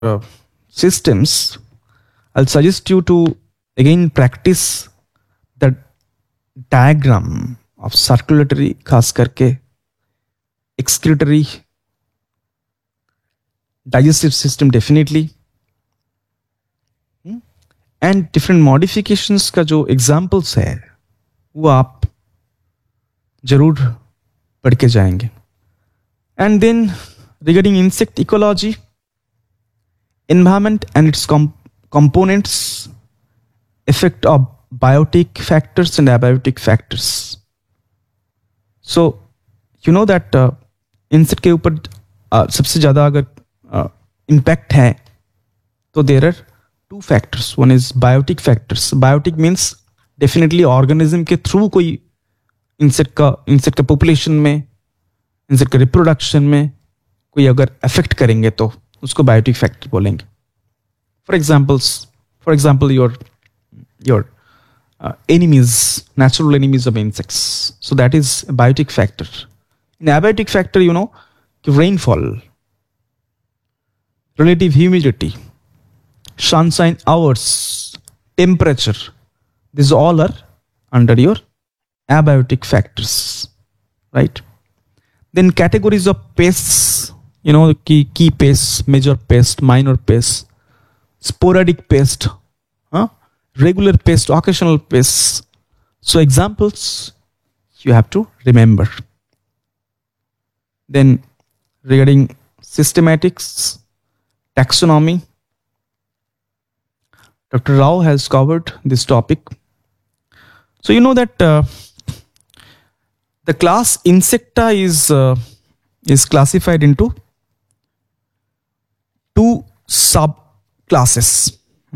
systems, I'll suggest you to again practice the diagram of circulatory, खास करके excretory, digestive system definitely, and different modifications का जो examples है वो आप जरूर पढ़ के जाएंगे. And then regarding insect ecology, environment and its components, effect of biotic factors and abiotic factors. So you know that insect के ऊपर सबसे ज़्यादा अगर impact है तो there are two factors. One is biotic factors. Biotic means definitely organism के through कोई insect का population में, insect का reproduction में कोई अगर affect करेंगे तो उसको biotic factor बोलेंगे. For example, your enemies, natural enemies of insects. So that is a biotic factor. In abiotic factor, you know, rainfall, relative humidity, sunshine hours, temperature, these all are under your abiotic factors, right? Then categories of pests, you know, key pests, major pest, minor pest, sporadic pest, regular pest, occasional pests. So examples you have to remember. Then regarding systematics, taxonomy, Dr. Rao has covered this topic. So you know that the class Insecta is classified into two subclasses.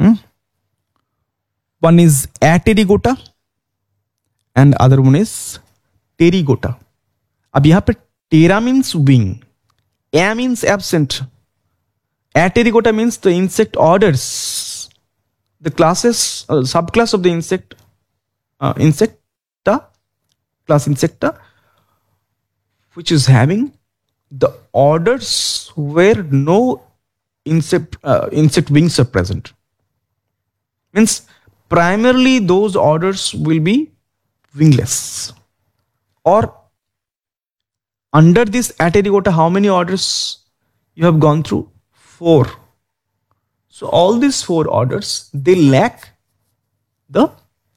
One is Aterygota and other one is Pterygota. अब यहाँ पे Ptera means wing, A means absent. Aterygota means the insect orders, the classes, subclass of the insect, Insecta, class Insecta, which is having the orders where no insect wings are present. Means primarily those orders will be wingless. Or under this Aterygota, how many orders you have gone through? 4. So all these 4 orders, they lack the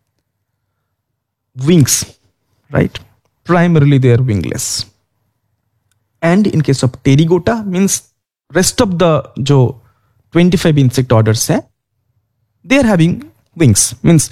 wings, right? Primarily they are wingless. And in case of Pterygota, means rest of the jo 25 insect orders hai, they are having wings. Means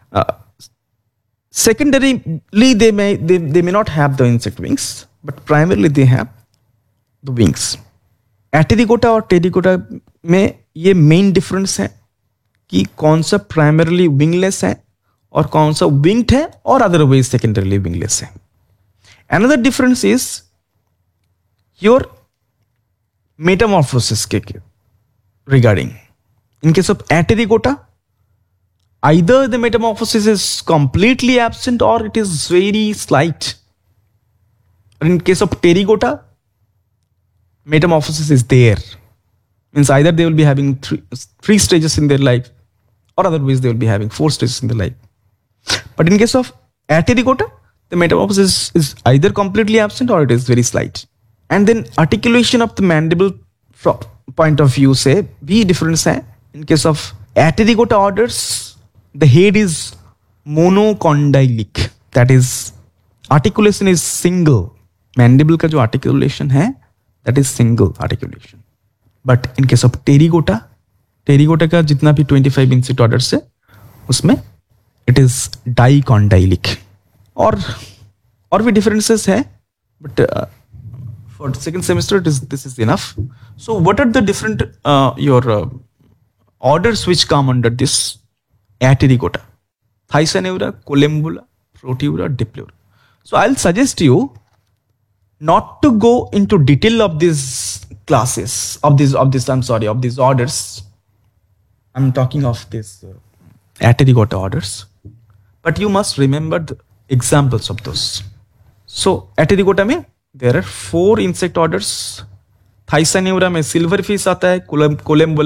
secondarily they may not have the insect wings, but primarily they have the wings. Aterygota और Pterygota में ये main difference है कि कौन सा primarily wingless है और कौन सा winged है और otherwise secondarily wingless है. Another difference is your metamorphosis regarding. In case of Aterygota, either the metamorphosis is completely absent or it is very slight. In case of Pterygota, metamorphosis is there. Means either they will be having three stages in their life or otherwise they will be having 4 stages in their life. But in case of Aterygota, the metamorphosis is either completely absent or it is very slight. And then articulation of the mandible from point of view say भी difference है. In case of Aterygota orders, the head is monocondylic. That is, articulation is single. Mandible का जो articulation है, that is single articulation. But in case of Pterygota का जितना भी 25 insect orders है, उसमें it is dicondylic. और भी differences है, but for second semester this is enough. So what are the different orders which come under this Aterygota? Thysanura, Collembola, Proteura, Dipleura. So I'll suggest you not to go into detail of these classes, of these orders. I'm talking of this Aterygota orders. But you must remember the examples of those. So Aterygota mein there are 4 insect orders थाइसानिउरा में silver fish आता है, Collembola